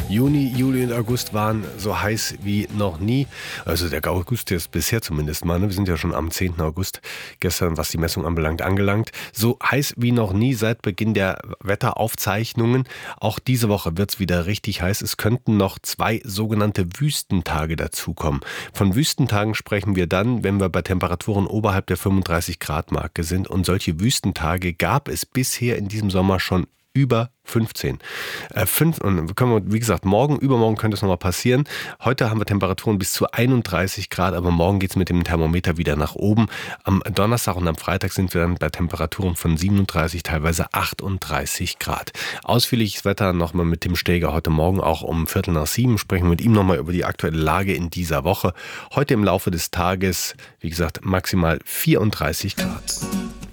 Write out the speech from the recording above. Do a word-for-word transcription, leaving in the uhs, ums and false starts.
Juni, Juli und August waren so heiß wie noch nie. Also der August ist bisher zumindest mal, ne? Wir sind ja schon am zehnten August, gestern, was die Messung anbelangt, angelangt. So heiß wie noch nie seit Beginn der Wetteraufzeichnungen. Auch diese Woche wird es wieder richtig heiß. Es könnten noch zwei sogenannte Wüstentage dazukommen. Von Wüstentagen sprechen wir dann, wenn wir bei Temperaturen oberhalb der fünfunddreißig Grad Marke sind. Und solche Wüstentage gab es bisher in diesem Sommer schon über fünfzehn. Äh, fünf, und können wir, wie gesagt, morgen, übermorgen könnte es nochmal passieren. Heute haben wir Temperaturen bis zu einunddreißig Grad, aber morgen geht es mit dem Thermometer wieder nach oben. Am Donnerstag und am Freitag sind wir dann bei Temperaturen von siebenunddreißig, teilweise achtunddreißig Grad. Ausführliches Wetter nochmal mit Tim Steger heute Morgen, auch um Viertel nach sieben, sprechen wir mit ihm nochmal über die aktuelle Lage in dieser Woche. Heute im Laufe des Tages, wie gesagt, maximal vierunddreißig Grad.